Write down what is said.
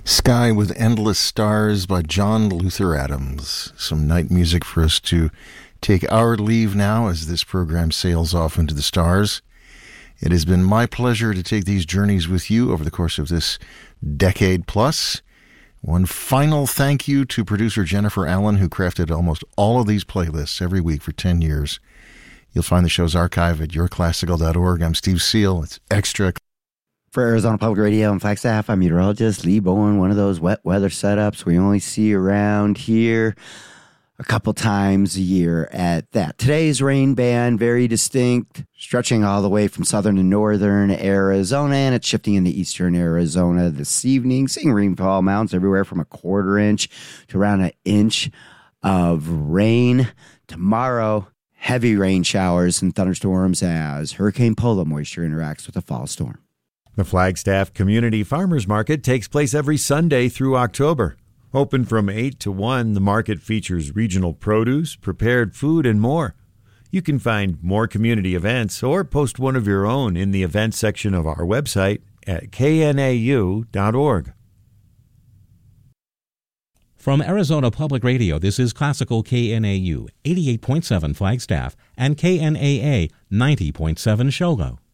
Sky with Endless Stars by John Luther Adams. Some night music for us to take our leave now as this program sails off into the stars. It has been my pleasure to take these journeys with you over the course of this decade plus. One final thank you to producer Jennifer Allen, who crafted almost all of these playlists every week for 10 years. You'll find the show's archive at yourclassical.org. I'm Steve Seal. It's Extra. For Arizona Public Radio and Flagstaff, I'm meteorologist Lee Bowen, one of those wet weather setups we only see around here a couple times a year at that. Today's rain band, very distinct, stretching all the way from southern to northern Arizona, and it's shifting into eastern Arizona this evening, seeing rainfall amounts everywhere from a quarter inch to around an inch of rain. Tomorrow, heavy rain showers and thunderstorms as Hurricane Polo moisture interacts with a fall storm. The Flagstaff Community Farmers Market takes place every Sunday through October. Open from 8 to 1, the market features regional produce, prepared food, and more. You can find more community events or post one of your own in the events section of our website at knau.org. From Arizona Public Radio, this is Classical KNAU 88.7 Flagstaff and KNAA 90.7 Shogo.